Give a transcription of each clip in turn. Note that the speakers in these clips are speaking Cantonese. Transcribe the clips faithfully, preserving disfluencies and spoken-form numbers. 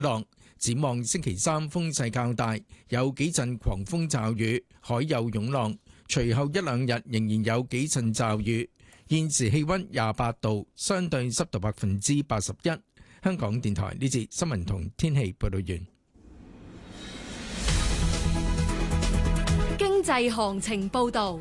浪。展望星期三風勢較大，有幾陣狂風驟雨，海有湧浪。隨後一兩日仍然有幾陣驟雨。現時氣溫廿八度，相對濕度百分之八十一。香港電台呢節新聞同天氣報道完。 經濟行情報道。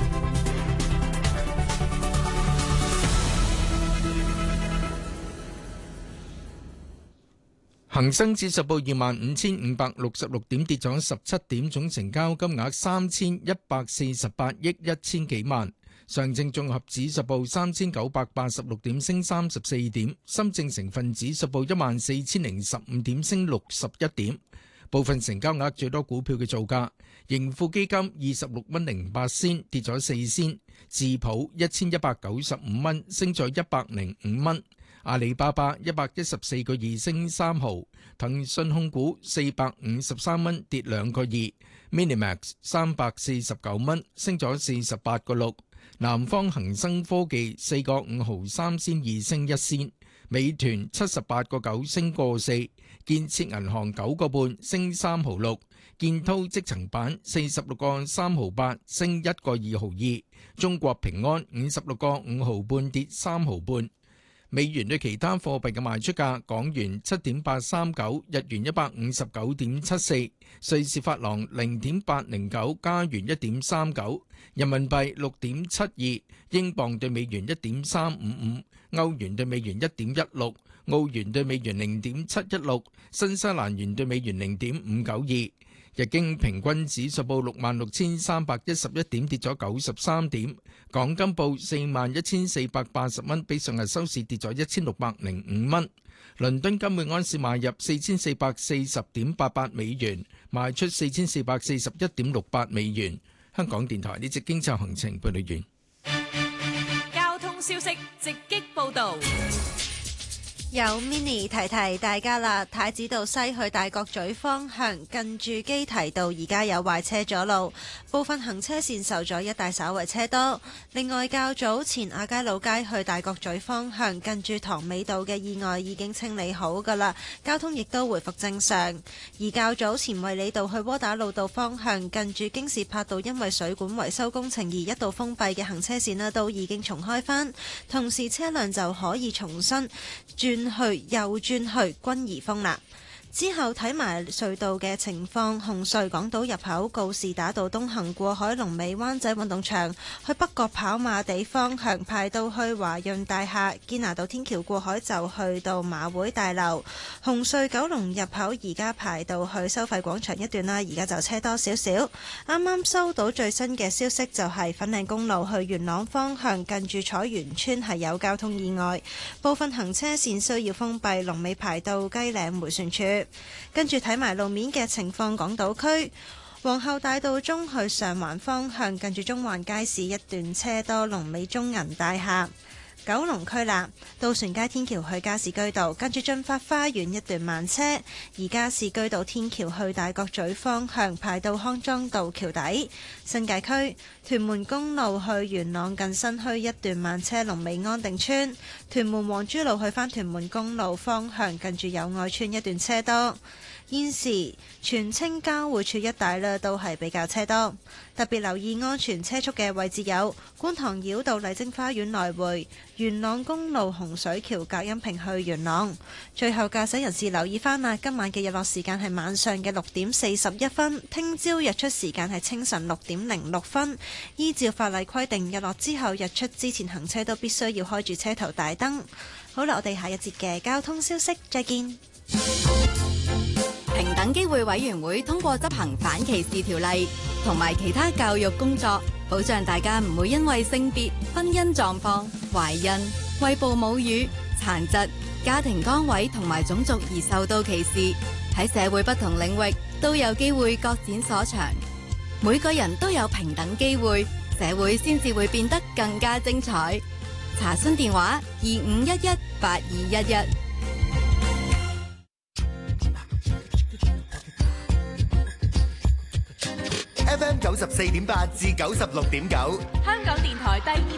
恒生指數報二萬五千五百六十六點，跌咗十七點，總成交金額三千一百四十八億一千幾萬。上證綜合指數報三千九百八十六點，升三十四點。深證成分指數報一萬四千零十五點，升六十一點。部分成交額最多股票嘅造價：盈富基金二十六蚊零八仙，跌咗四仙；智普一千一百九十五蚊，升咗一百零五蚊。阿里巴巴一百一十四個二升三毫，騰訊控股四百五十三蚊跌兩個二 ，Minimax 三百四十九蚊升咗四十八個六，南方恒生科技四個五毫三仙二升一仙，美團七十八個九升個四，建設銀行九個半升三毫六，建滔積層板四十六個三毫八升一個二毫二，中國平安五十六個五毫半跌三毫半。美元對其他貨幣嘅賣出價：港元七點八三九，日元一百五十九點七四，瑞士法郎零點八零九，加元一點三九，人民幣六點七二，英鎊對美元一點三五五，歐元對美元一點一六，澳元對美元零點七一六，新西蘭元對美元零點五九二。日經平均指數報六萬六千三百一十一點，跌咗九十三點。港金報四萬一千四百八十蚊，比上日收市跌咗一千六百零五蚊。倫敦金每安士買入四千四百四十點八八美元，賣出四千四百四十一點六八美元。香港電台呢節經濟行情報道完。 交通消息直擊報道。 有 mini 提提大家啦，太子道西去大角咀方向近住基堤道而家有壞車阻路，部分行車線受阻，一帶稍為車多。另外較早前亞皆老街去大角咀方向近住塘尾道嘅意外已經清理好噶啦，交通亦都回復正常。而較早前衛理道去窩打老道方向近住京士柏道因為水管維修工程而一度封閉嘅行車線呢都已經重開返，同時車輛就可以重新轉去右轉去軍怡峰啦。之後睇埋隧道嘅情況，紅隧港島入口告士打道東行過海龍尾灣仔運動場，去北角跑馬地方向排到去華潤大廈，堅拿道天橋過海就去到馬會大樓。紅隧九龍入口而家排到去收費廣場一段啦，而家就車多少少。啱啱收到最新嘅消息就係粉嶺公路去元朗方向近住彩園村係有交通意外，部分行車線需要封閉，龍尾排到雞嶺迴旋處。跟住睇埋路面嘅情況，港島區皇后大道中去上環方向近住中環街市一段車多，龍尾中銀大廈。九龍區啦，渡船街天橋去加士居道，跟住進發花園一段慢車；而加士居道天橋去大角咀方向排到康莊道橋底。新界區屯門公路去元朗近新墟一段慢車，龍尾安定村；屯門黃珠路去返屯門公路方向近住友愛村一段車多。現時荃青交匯處一帶呢都係比較車多，特別留意安全車速嘅位置有觀塘繞道麗晶花園來回、元朗公路洪水橋隔音屏去元朗。最後駕駛人士留意翻啦，今晚嘅日落時間係晚上嘅六點四十一分，聽朝日出時間係清晨六點零六分。依照法例規定，日落之後日出之前行車都必須要開住車頭大燈。好啦，我哋下一節嘅交通消息再見。 平等機會委員會通過執行反歧視條例同埋其他教育工作，保障大家唔會因為性別、婚姻狀況、懷孕、餵哺母乳、殘疾、家庭崗位同埋種族而受到歧視。喺社會不同領域都有機會各展所長，每個人都有平等機會，社會先至會變得更加精彩。查詢電話二五一一八二一一。 F M 九十四點八至九十六點九， 香港電台第二